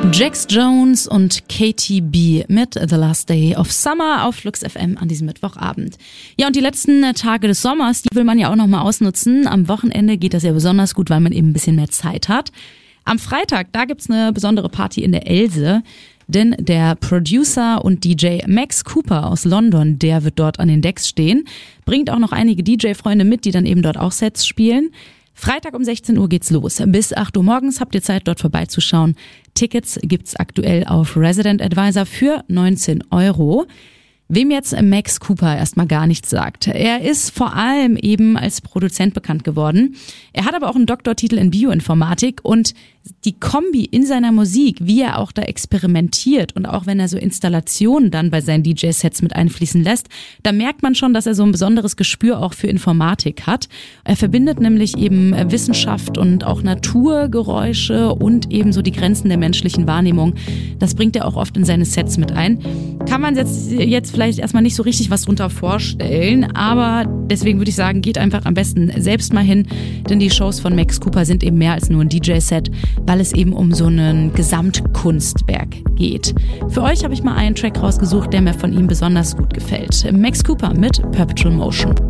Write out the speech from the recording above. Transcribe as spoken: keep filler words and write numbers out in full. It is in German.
Jax Jones und Katy B mit The Last Day of Summer auf Flux F M an diesem Mittwochabend. Ja, und die letzten Tage des Sommers, die will man ja auch nochmal ausnutzen. Am Wochenende geht das ja besonders gut, weil man eben ein bisschen mehr Zeit hat. Am Freitag, da gibt's eine besondere Party in der Else, denn der Producer und D J Max Cooper aus London, der wird dort an den Decks stehen, bringt auch noch einige D J-Freunde mit, die dann eben dort auch Sets spielen. Freitag um sechzehn Uhr geht's los. Bis acht Uhr morgens habt ihr Zeit, dort vorbeizuschauen. Tickets gibt's aktuell auf Resident Advisor für neunzehn Euro. Wem jetzt Max Cooper erstmal gar nichts sagt. Er ist vor allem eben als Produzent bekannt geworden. Er hat aber auch einen Doktortitel in Bioinformatik und die Kombi in seiner Musik, wie er auch da experimentiert und auch wenn er so Installationen dann bei seinen D J-Sets mit einfließen lässt, da merkt man schon, dass er so ein besonderes Gespür auch für Informatik hat. Er verbindet nämlich eben Wissenschaft und auch Naturgeräusche und eben so die Grenzen der menschlichen Wahrnehmung. Das bringt er auch oft in seine Sets mit ein. Kann man jetzt, jetzt vielleicht erstmal nicht so richtig was drunter vorstellen, aber deswegen würde ich sagen, geht einfach am besten selbst mal hin, denn die Shows von Max Cooper sind eben mehr als nur ein D J-Set, weil es eben um so ein Gesamtkunstwerk geht. Für euch habe ich mal einen Track rausgesucht, der mir von ihm besonders gut gefällt. Max Cooper mit Perpetual Motion.